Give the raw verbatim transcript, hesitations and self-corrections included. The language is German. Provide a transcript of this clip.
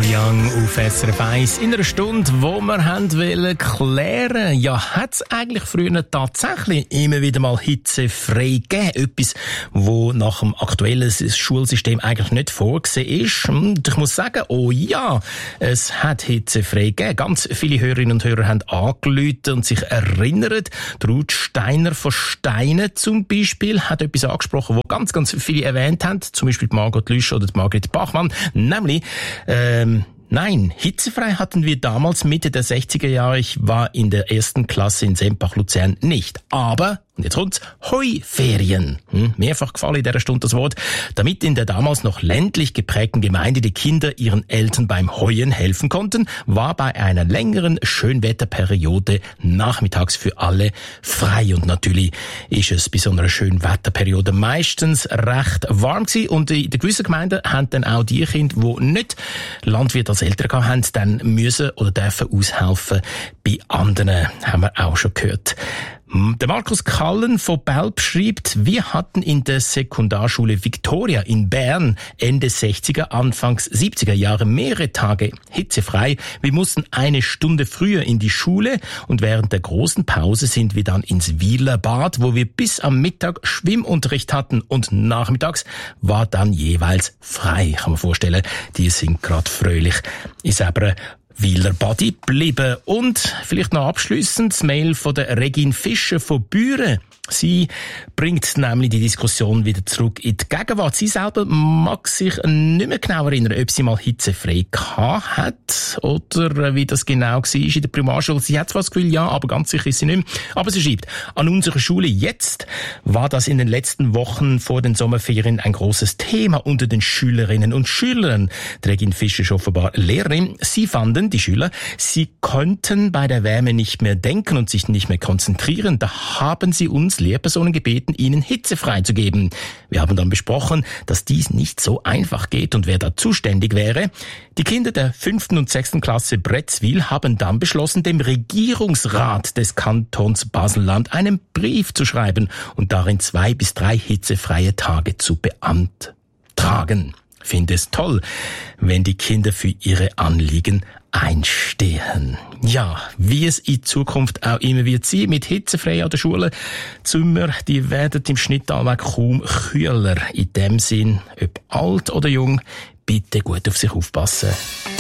Young auf S R F eins in einer Stunde, wo wir haben wollen klären, ja, hat es eigentlich früher tatsächlich immer wieder mal hitzefrei gegeben? Etwas, wo nach dem aktuellen Schulsystem eigentlich nicht vorgesehen ist. Und ich muss sagen, oh ja, es hat hitzefrei gegeben. Ganz viele Hörerinnen und Hörer haben angerufen und sich erinnert. Ruth Steiner von Steine zum Beispiel hat etwas angesprochen, wo ganz, ganz viele erwähnt haben. Zum Beispiel die Margot Lüsch oder die Margret Bachmann. Nämlich, ähm, nein, hitzefrei hatten wir damals Mitte der sechziger Jahre. Ich war in der ersten Klasse in Sempach-Luzern nicht. Aber, und jetzt kommt's, Heuferien. Hm, mehrfach gefallen in dieser Stunde das Wort. Damit in der damals noch ländlich geprägten Gemeinde die Kinder ihren Eltern beim Heuen helfen konnten, war bei einer längeren Schönwetterperiode nachmittags für alle frei. Und natürlich ist es bei so einer Schönwetterperiode meistens recht warm gewesen. Und in der gewissen Gemeinden haben dann auch die Kinder, die nicht Landwirt als Eltern haben, dann müssen oder dürfen aushelfen bei anderen. Haben wir auch schon gehört. Der Markus Kallen von Belp schreibt, wir hatten in der Sekundarschule Victoria in Bern Ende sechziger, Anfangs siebziger Jahre mehrere Tage hitzefrei. Wir mussten eine Stunde früher in die Schule und während der großen Pause sind wir dann ins Wieler Bad, wo wir bis am Mittag Schwimmunterricht hatten und nachmittags war dann jeweils frei. Kann man vorstellen, die sind gerade fröhlich. Ist aber Wieler Badi bleiben. Und vielleicht noch abschliessend das Mail von der Regine Fischer von Büren. Sie bringt nämlich die Diskussion wieder zurück in die Gegenwart. Sie selber mag sich nicht mehr genau erinnern, ob sie mal hitzefrei gehabt hat oder wie das genau war in der Primarschule. Sie hat zwar das Gefühl, ja, aber ganz sicher ist sie nicht mehr. Aber sie schreibt, an unserer Schule jetzt war das in den letzten Wochen vor den Sommerferien ein großes Thema unter den Schülerinnen und Schülern. Regine Fischer ist offenbar Lehrerin. Sie fanden, die Schüler, sie konnten bei der Wärme nicht mehr denken und sich nicht mehr konzentrieren. Da haben sie uns Lehrpersonen gebeten, ihnen Hitze freizugeben. Wir haben dann besprochen, dass dies nicht so einfach geht und wer da zuständig wäre. Die Kinder der fünften und sechsten Klasse Bretzwil haben dann beschlossen, dem Regierungsrat des Kantons Basel-Land einen Brief zu schreiben und darin zwei bis drei hitzefreie Tage zu beantragen. Ich finde es toll, wenn die Kinder für ihre Anliegen einstehen. Ja, wie es in Zukunft auch immer wird sein, mit hitzefrei an der Schule. Die Zimmer, die werden im Schnitt allweg kaum kühler. In dem Sinn, ob alt oder jung, bitte gut auf sich aufpassen.